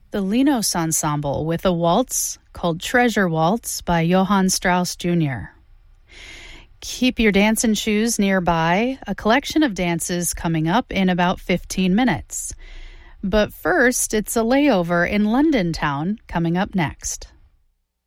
The Linos Ensemble with a waltz called Treasure Waltz by Johann Strauss Jr. Keep your dancing shoes nearby. A collection of dances coming up in about 15 minutes. But first, it's a layover in London town coming up next.